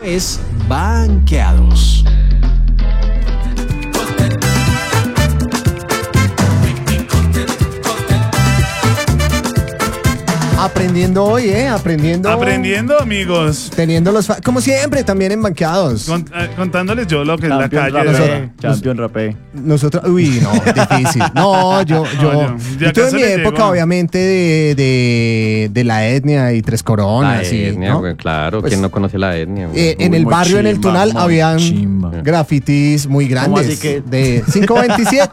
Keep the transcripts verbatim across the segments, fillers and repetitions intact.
Es Banqueados. Aprendiendo hoy, ¿eh? Aprendiendo. Aprendiendo, amigos. Teniendo los. Fa- como siempre, también en Banqueados. Cont- eh, contándoles yo lo que es la Champion calle. rapé, de- Champion rapé. Nosotros. Uy, no, difícil. No, yo. yo, No, yo- ya yo tuve casi mi le época, llego. obviamente, de, de, de la etnia y Tres Coronas. La y, etnia, ¿no? güey, claro. Pues, ¿Quién no conoce la etnia? güey? Eh, en Muy, el muy barrio, en el chimba, Tunal, muy habían chimba. grafitis muy grandes. así que? De cinco veintisiete.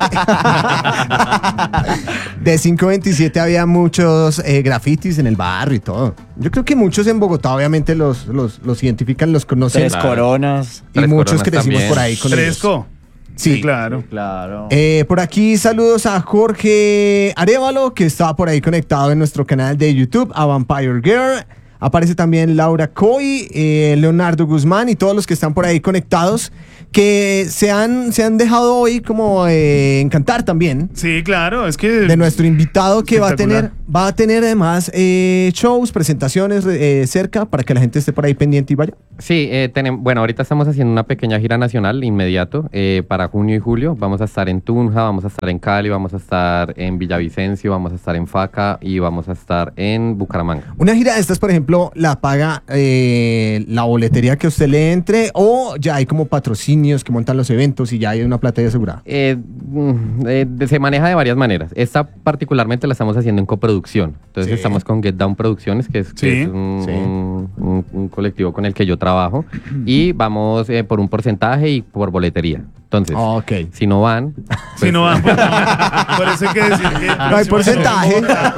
De cinco veintisiete había muchos eh, grafitis en el barrio y todo. Yo creo que muchos en Bogotá, obviamente, los, los, los identifican, los conocen. Tres Claro. coronas. Y Tres muchos Coronas crecimos también. por ahí con ellos. Fresco. Sí, Sí, claro. Claro. Eh, por aquí saludos a Jorge Arevalo, que está por ahí conectado en nuestro canal de YouTube, a Vampire Girl. Aparece también Laura Coy, eh, Leonardo Guzmán y todos los que están por ahí conectados, que se han, se han dejado hoy como eh, encantar también Sí, claro. Es que. de nuestro invitado, que va a tener, Espectacular. va a tener además eh, shows, presentaciones eh, cerca para que la gente esté por ahí pendiente y vaya. Sí, eh, tenemos, bueno, ahorita estamos haciendo una pequeña gira nacional inmediato eh, para junio y julio. Vamos a estar en Tunja, vamos a estar en Cali, vamos a estar en Villavicencio, vamos a estar en Faca y vamos a estar en Bucaramanga. Una gira de estas, por ejemplo, la paga eh, la boletería que usted le entre, o ya hay como patrocinios que montan los eventos y ya hay una plata ya asegurada. Eh, mm, eh, de- se maneja de varias maneras. Esta particularmente la estamos haciendo en coproducción. Entonces Sí. estamos con Get Down Producciones, que es, que Sí. es un, Sí. un- un- un colectivo con el que yo trabajo. Y vamos eh, por un porcentaje y por boletería. Entonces, Ok. si no van... Si pues, no van, pues, no. Por eso hay que decir que. No hay porcentaje.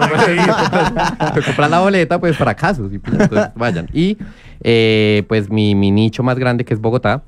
pues, comprar la boleta, pues fracasos. Y pues, entonces, vayan. Y eh, pues mi, mi nicho más grande, que es Bogotá,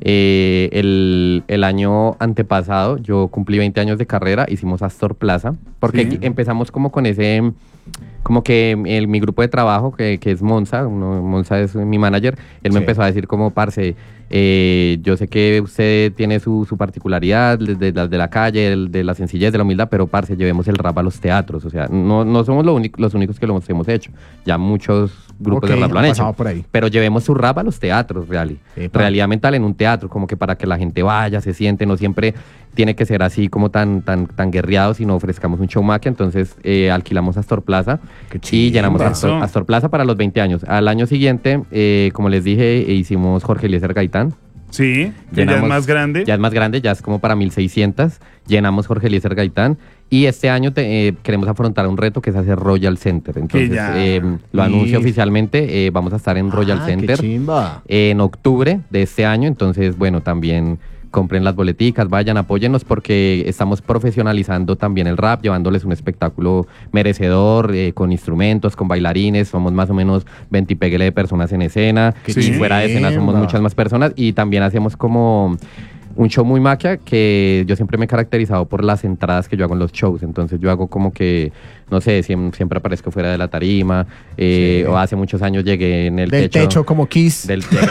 eh, el, el año antepasado yo cumplí veinte años de carrera, hicimos Astor Plaza, porque Sí. aquí empezamos como con ese, como que el, mi grupo de trabajo, que, que es Monza, uno, Monza es mi manager, él me Sí. empezó a decir como, parce, eh, yo sé que usted tiene su, su particularidad de, de, la- de la calle, el- de la sencillez, de la humildad, pero parce, llevemos el rap a los teatros, o sea, no, no somos lo único- los únicos que lo hemos hecho, ya muchos grupos Ok, de rap lo han ha hecho, pasado por ahí. pero llevemos su rap a los teatros, reali, Epa. realidad mental en un teatro, como que para que la gente vaya, se siente, no siempre tiene que ser así como tan, tan, tan guerreado, sino ofrezcamos un show maquia, entonces eh, alquilamos Astor Plaza Qué y chimba. llenamos Eso. Astor, Astor Plaza para los veinte años. Al año siguiente, eh, como les dije, eh, hicimos Jorge Eliezer Gaitán. Sí, que ya es Llenamos- más grande. Ya es más grande, ya es como para mil seiscientos. Llenamos Jorge Eliezer Gaitán. Y este año te- eh, queremos afrontar un reto que es hacer Royal Center. Entonces, ya. eh, lo Y- anuncio oficialmente. eh, vamos a estar en Royal Ah, Center qué chimba. en octubre de este año. Entonces, bueno, también compren las boleticas, vayan, apóyennos, porque estamos profesionalizando también el rap, llevándoles un espectáculo merecedor, eh, con instrumentos, con bailarines. Somos más o menos veinte y péguele de personas en escena. Qué Y fuera de escena somos chimba. muchas más personas. Y también hacemos como un show muy maquia, que yo siempre me he caracterizado por las entradas que yo hago en los shows. Entonces yo hago como que, no sé, siem- siempre aparezco fuera de la tarima, eh, Sí. o hace muchos años llegué en el Del techo, como Kiss. del sí,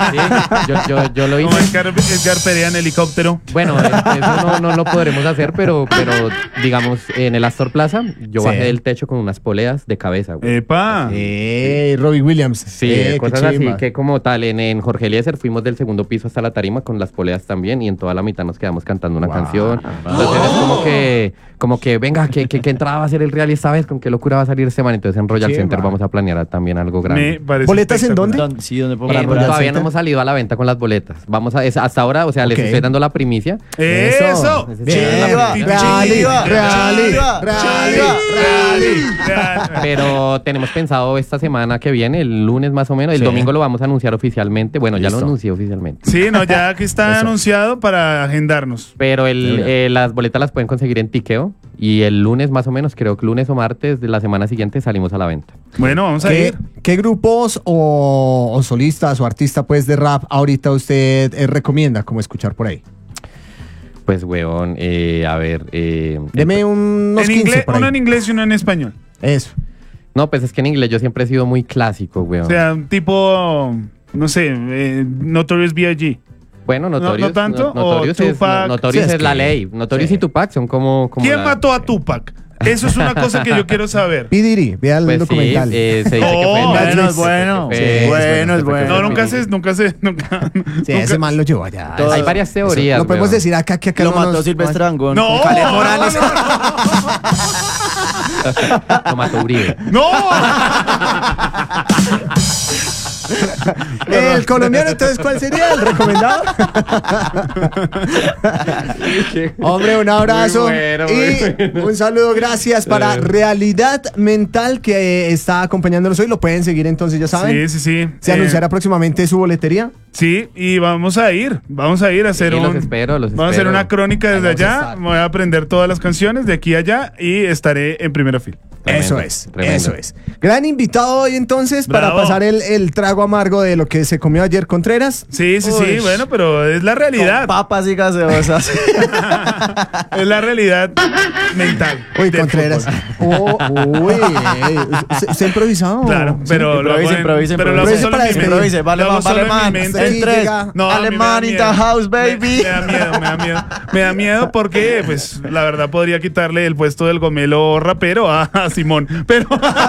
yo, yo, yo lo Como hice. Edgar, Edgar Perea en helicóptero. Bueno, es- eso no, no lo podremos hacer, pero, pero digamos, en el Astor Plaza, yo Sí. bajé del techo con unas poleas de cabeza, güey. Epa. Eh, Robbie Williams. Sí, Eh, qué cosas así chimba. que como tal, en, en Jorge Eliezer fuimos del segundo piso hasta la tarima con las poleas también, y en toda la mitad nos quedamos cantando una Wow. canción. Entonces es como que, como que venga, ¿qué, qué, qué entrada va a ser el real esta vez? ¿Con qué locura va a salir este man? Entonces en Royal Chimba. Center vamos a planear también algo Me grande. parece ¿Boletas en espectacular. dónde? ¿Dónde- Sí, ¿dónde puedo Eh, comprar? Royal todavía Center? no hemos salido a la venta con las boletas. Vamos a, es- hasta ahora, o sea, les Ok. estoy dando la primicia. Eso. Bien. Bien, Chiva, Rally, chiva, Rally, chiva, Rally, chiva. Rally. Pero tenemos pensado esta semana que viene, el lunes más o menos, el Sí. domingo lo vamos a anunciar oficialmente. Bueno, ya Listo. lo anuncié oficialmente. Sí, no, ya que está Eso. anunciado para agendarnos. Pero el, Mira. eh, las boletas las pueden conseguir en Tiqueo. Y el lunes más o menos, creo que lunes o martes de la semana siguiente salimos a la venta. Bueno, vamos a ¿Qué, ir. qué grupos o, o solistas o artistas pues de rap ahorita usted eh, recomienda como escuchar por ahí? Pues, weón, eh, a ver. Eh, Deme unos En quince inglés, por ahí. uno en inglés y uno en español. Eso. No, pues es que en inglés yo siempre he sido muy clásico, weón. O sea, un tipo, no sé, eh, Notorious B I G bueno, no- Notorious, no tanto, no- Notorious o es, Tupac. Notorious Sí, es es la que- ley. Notorious sí. y Tupac son como... como ¿Quién la- mató a Tupac? Eso es una cosa que yo quiero saber. Pidiri, vea el Pues sí, documental. eh, se dice que Oh, fue bueno, Netflix, es bueno. que Sí, fue- es bueno, es fue- bueno. No, nunca fue- se, nunca se, nunca. Sí, nunca- ese man lo llevó allá. Todo- Hay varias Eso, teorías. Lo podemos weón. decir acá que acá Lo no mató nos- Silvestre Dangond No, con Caled Morales. no, no, Lo mató Uribe. no. El colombiano, entonces, ¿cuál sería el recomendado? Hombre, un abrazo Muy bueno, muy y bueno. un saludo, gracias para Eh. Realidad Mental que eh, está acompañándonos hoy. Lo pueden seguir entonces, ya saben. Sí, sí, sí. Se Eh, anunciará próximamente su boletería. Sí, y vamos a ir, vamos a ir a hacer Sí, un, los espero, los vamos a hacer espero. una crónica desde Ahí vamos a allá. estar. Me voy a aprender todas las canciones de aquí a allá y estaré en primera fila. Tremendo, eso es, tremendo. eso es. Gran invitado hoy entonces para Bravo. pasar el, el trago amargo de lo que se comió ayer Contreras. Sí, sí, sí, Uy. bueno, pero es la Con realidad. papas y gaseosas. Es la realidad mental. Uy, del Contreras. fútbol. Oh, uy, se, se ha improvisado. Claro, pero lo hago improvise, en- improvise, pero lo hago improvise solo para en mi mente. Improvise, vale Lo hago man, vale solo en mi man. mente. Aquí El tres. llega No, a mí me da Alemán in the miedo. house, Me- baby. Me, da miedo, me da miedo. Me da miedo porque, pues, la verdad podría quitarle el puesto del gomelo rapero a, a Simón. Pero.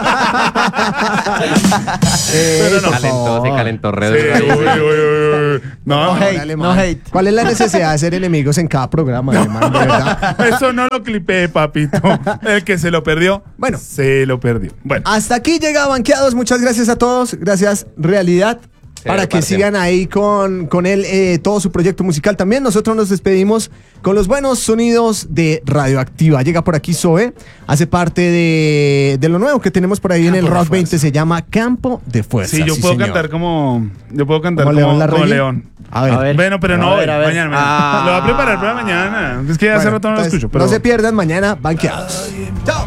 Eh, Pero no. por Calentó, favor. se calentó re Sí, duro. uy, uy, uy, uy. No, No hate, Dale, no man. hate. ¿Cuál es la necesidad de ser enemigos en cada programa, Alemán? De verdad. eso no lo clipé, papito. El que se lo perdió, Bueno. se lo perdió. Bueno, Hasta aquí llega Banqueados. Muchas gracias a todos. Gracias, Realidad. Para que parce. sigan ahí con, con él eh, todo su proyecto musical también. Nosotros nos despedimos con los buenos sonidos de Radioactiva. Llega por aquí Zoe, hace parte de, de lo nuevo que tenemos por ahí en el Campo de pues. Rock veinte. Se llama Campo de Fuerza. sí, yo puedo señor. cantar como. Yo puedo cantar ¿Como como, León como Larregui? León. A ver. A ver. Bueno, pero A no ver, hoy, a ver. mañana. mañana. Ah. Lo voy a preparar para mañana. Es que hace Bueno, rato no lo entonces, escucho. Pero... No se pierdan mañana Banqueados. Chao.